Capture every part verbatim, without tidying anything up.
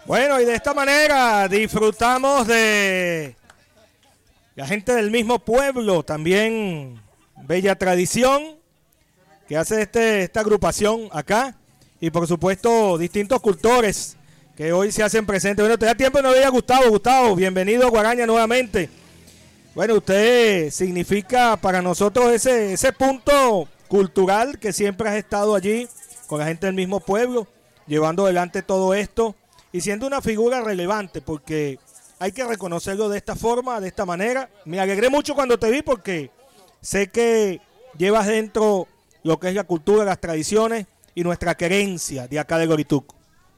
Bueno, y de esta manera disfrutamos de la gente del mismo pueblo, también bella tradición que hace este, esta agrupación acá, y por supuesto distintos cultores que hoy se hacen presentes. Bueno, te da tiempo y no veía a Gustavo. Gustavo, bienvenido a Guaraña nuevamente. Bueno, usted significa para nosotros ese, ese punto cultural que siempre has estado allí con la gente del mismo pueblo, llevando adelante todo esto y siendo una figura relevante, porque hay que reconocerlo de esta forma, de esta manera. Me alegré mucho cuando te vi porque sé que llevas dentro lo que es la cultura, las tradiciones y nuestra querencia de acá de Lorituco.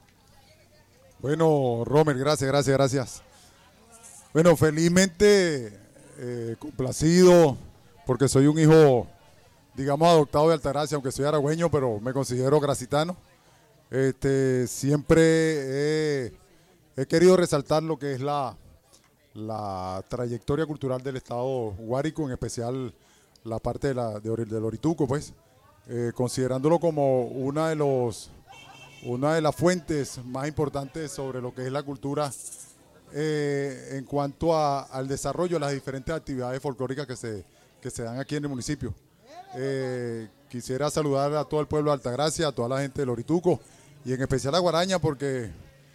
Bueno, Romer, gracias, gracias, gracias. Bueno, felizmente eh, complacido porque soy un hijo, digamos, adoptado de Altagracia, aunque soy aragüeño, pero me considero gracitano. Este, siempre he, he querido resaltar lo que es la, la trayectoria cultural del estado Guárico, en especial la parte de, la, de, de Lorituco, pues, eh, considerándolo como una de, los, una de las fuentes más importantes sobre lo que es la cultura eh, en cuanto a, al desarrollo de las diferentes actividades folclóricas que se, que se dan aquí en el municipio. Eh, quisiera saludar a todo el pueblo de Altagracia, a toda la gente de Lorituco y en especial a Guaraña, porque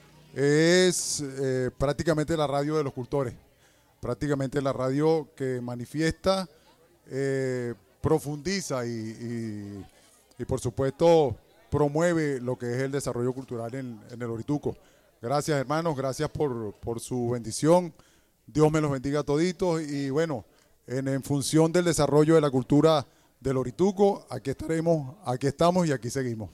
es eh, prácticamente la radio de los cultores, prácticamente la radio que manifiesta, eh, profundiza y, y, y por supuesto promueve lo que es el desarrollo cultural en, en el Lorituco. Gracias, hermanos, gracias por, por su bendición, Dios me los bendiga a toditos y bueno, en, en función del desarrollo de la cultura del Lorituco, aquí estaremos, aquí estamos y aquí seguimos.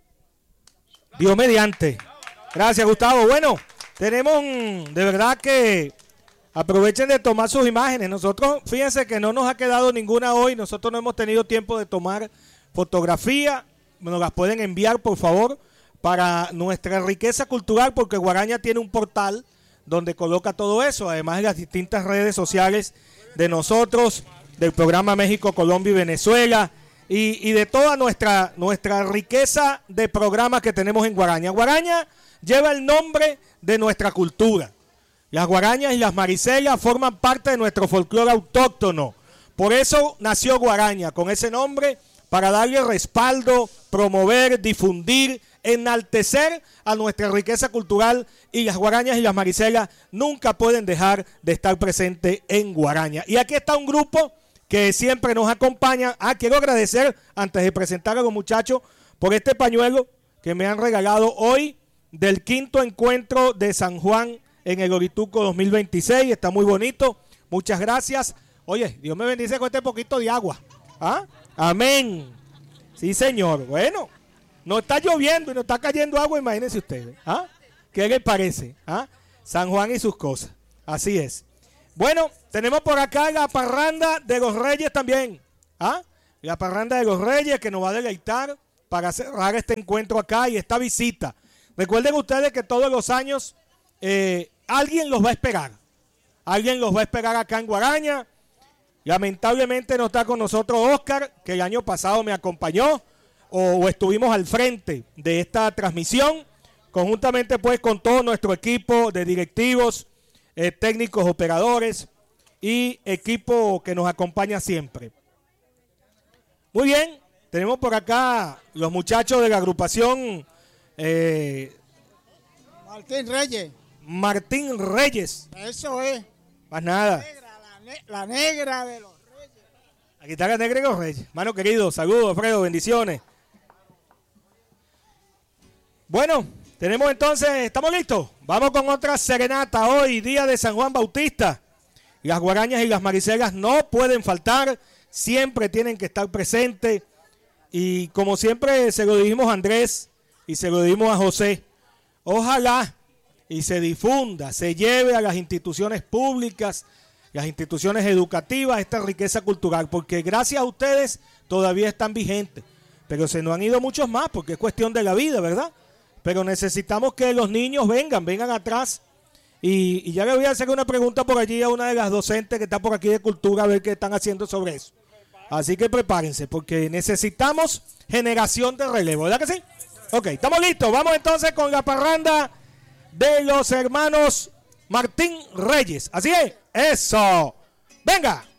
Dios mediante. Gracias, Gustavo. Bueno, tenemos de verdad que aprovechen de tomar sus imágenes. Nosotros, fíjense que no nos ha quedado ninguna hoy, nosotros no hemos tenido tiempo de tomar fotografía, nos las pueden enviar por favor para nuestra riqueza cultural, porque Guaraña tiene un portal donde coloca todo eso, además de las distintas redes sociales de nosotros, del programa México, Colombia y Venezuela, y, y de toda nuestra, nuestra riqueza de programas que tenemos en Guaraña. Guaraña lleva el nombre de nuestra cultura. Las guarañas y las maricelas forman parte de nuestro folclore autóctono. Por eso nació Guaraña, con ese nombre, para darle respaldo, promover, difundir, enaltecer a nuestra riqueza cultural, y las guarañas y las maricelas nunca pueden dejar de estar presentes en Guaraña. Y aquí está un grupo que siempre nos acompaña. Ah, quiero agradecer, antes de presentar a los muchachos, por este pañuelo que me han regalado hoy del quinto encuentro de San Juan en el Lorituco dos mil veintiséis. Está muy bonito, muchas gracias. Oye, Dios me bendice con este poquito de agua. ¿Ah? Amén. Sí, señor. Bueno, no está lloviendo y no está cayendo agua, imagínense ustedes. ¿Ah? ¿Qué les parece? ¿Ah? San Juan y sus cosas. Así es. Bueno, tenemos por acá la parranda de los Reyes también. ¿Ah? La parranda de los Reyes que nos va a deleitar para cerrar este encuentro acá y esta visita. Recuerden ustedes que todos los años eh, alguien los va a esperar. Alguien los va a esperar acá en Guaraña. Lamentablemente no está con nosotros Oscar, que el año pasado me acompañó o, o estuvimos al frente de esta transmisión, conjuntamente pues con todo nuestro equipo de directivos, eh, técnicos, operadores y equipo que nos acompaña siempre. Muy bien, tenemos por acá los muchachos de la agrupación eh, Martín Reyes. Martín Reyes. Eso es. Más nada. La negra, la, ne la negra de los Reyes. Aquí está la negra de los Reyes. Mano querido, saludos, Alfredo, bendiciones. Bueno, tenemos entonces, ¿estamos listos? Vamos con otra serenata hoy, día de San Juan Bautista. Las guarañas y las maricelas no pueden faltar, siempre tienen que estar presentes. Y como siempre se lo dijimos a Andrés y se lo dijimos a José, ojalá y se difunda, se lleve a las instituciones públicas, las instituciones educativas, esta riqueza cultural, porque gracias a ustedes todavía están vigentes, pero se nos han ido muchos más, porque es cuestión de la vida, ¿verdad? Pero necesitamos que los niños vengan, vengan atrás, y, y ya le voy a hacer una pregunta por allí a una de las docentes que está por aquí de cultura, a ver qué están haciendo sobre eso. Así que prepárense, porque necesitamos generación de relevo, ¿verdad que sí? Ok, estamos listos, vamos entonces con la parranda de los hermanos Martín Reyes. Así es, eso. Venga.